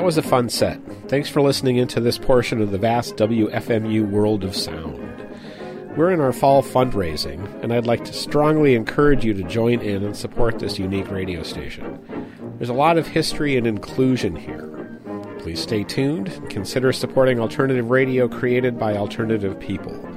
That was a fun set. Thanks for listening into this portion of the vast WFMU world of sound. We're in our fall fundraising, and I'd like to strongly encourage you to join in and support this unique radio station. There's a lot of history and inclusion here. Please stay tuned and consider supporting alternative radio created by alternative people.